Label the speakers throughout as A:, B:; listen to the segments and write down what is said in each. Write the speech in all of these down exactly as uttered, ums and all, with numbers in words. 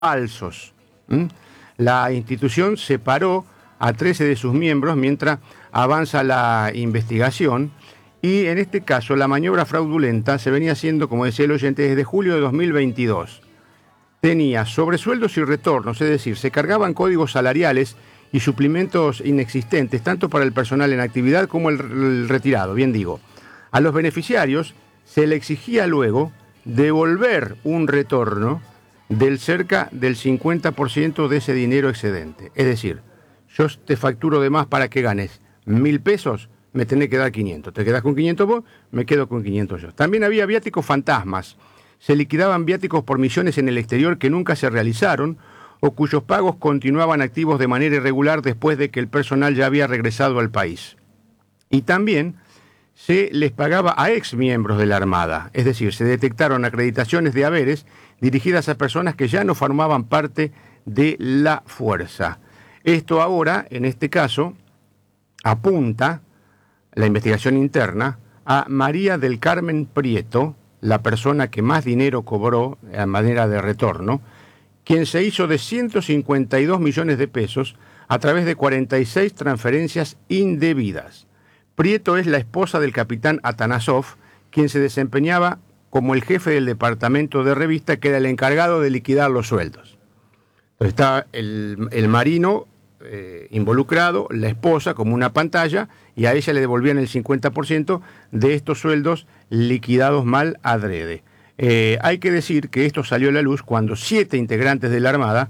A: falsos. ¿Mm? La institución separó a trece de sus miembros mientras avanza la investigación y en este caso la maniobra fraudulenta se venía haciendo, como decía el oyente, desde julio de dos mil veintidós. Tenía sobresueldos y retornos, es decir, se cargaban códigos salariales y suplementos inexistentes, tanto para el personal en actividad como el, el retirado, bien digo. A los beneficiarios se le exigía luego devolver un retorno del cerca del cincuenta por ciento de ese dinero excedente. Es decir, yo te facturo de más para que ganes mil pesos, me tenés que dar quinientos. Te quedás con quinientos vos, me quedo con quinientos yo. También había viáticos fantasmas. Se liquidaban viáticos por misiones en el exterior que nunca se realizaron o cuyos pagos continuaban activos de manera irregular después de que el personal ya había regresado al país. Y también se les pagaba a ex miembros de la Armada, es decir, se detectaron acreditaciones de haberes dirigidas a personas que ya no formaban parte de la fuerza. Esto ahora, en este caso, apunta la investigación interna a María del Carmen Prieto, la persona que más dinero cobró a manera de retorno, quien se hizo de ciento cincuenta y dos millones de pesos a través de cuarenta y seis transferencias indebidas. Prieto es la esposa del capitán Atanasov, quien se desempeñaba como el jefe del departamento de revista, que era el encargado de liquidar los sueldos. Entonces está el, el marino eh, involucrado, la esposa como una pantalla, y a ella le devolvían el cincuenta por ciento de estos sueldos liquidados mal adrede. Eh, hay que decir que esto salió a la luz cuando siete integrantes de la Armada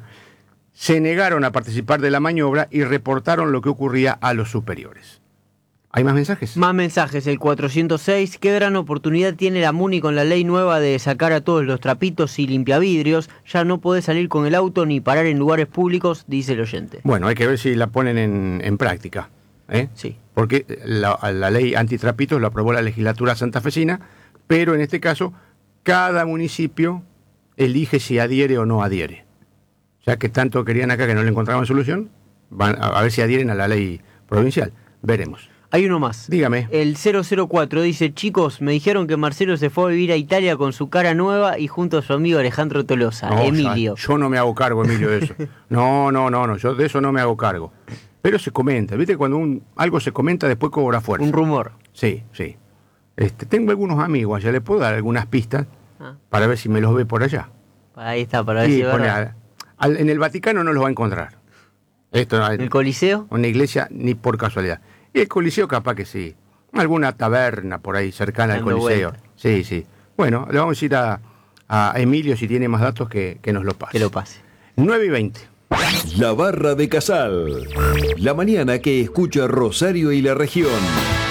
A: se negaron a participar de la maniobra y reportaron lo que ocurría a los superiores. ¿Hay más mensajes?
B: Más mensajes, el cuatrocientos seis. ¿Qué gran oportunidad tiene la MUNI con la ley nueva de sacar a todos los trapitos y limpiavidrios? Ya no podés salir con el auto ni parar en lugares públicos, dice el oyente.
A: Bueno, hay que ver si la ponen en, en práctica. ¿eh?
B: Sí.
A: Porque la, la ley antitrapitos la aprobó la legislatura santafesina, pero en este caso cada municipio elige si adhiere o no adhiere. Ya que tanto querían acá que no le encontraban solución, van a, a ver si adhieren a la ley provincial. Veremos.
B: Hay uno más.
A: Dígame.
B: El cero cero cuatro dice: chicos, me dijeron que Marcelo se fue a vivir a Italia con su cara nueva y junto a su amigo Alejandro Tolosa.
A: No,
B: Emilio.
A: Ya, yo no me hago cargo, Emilio, de eso. No, no, no, no, yo de eso no me hago cargo. Pero se comenta, ¿viste? Cuando un, algo se comenta, después cobra fuerza.
B: Un rumor.
A: Sí, sí. Este, tengo algunos amigos allá, le puedo dar algunas pistas
B: ah.
A: para ver si me los ve por allá.
B: Ahí está, para ver
A: y
B: si
A: pone,
B: verdad.
A: al, en el Vaticano no los va a encontrar. Esto,
B: ¿En el Coliseo?
A: Una iglesia ni por casualidad. Y el Coliseo capaz que sí. Alguna taberna por ahí cercana Dando al Coliseo. Vuelta. Sí, sí. Bueno, le vamos a ir a, a Emilio si tiene más datos que, que nos lo pase.
B: Que lo pase.
A: nueve y veinte.
C: La Barra de Casal. La mañana que escucha Rosario y la región.